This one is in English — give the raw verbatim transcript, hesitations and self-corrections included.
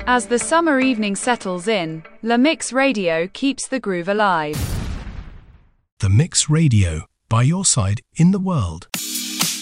As the summer evening settles in, La Mix Radio keeps the groove alive. The Mix Radio, by your side in the world.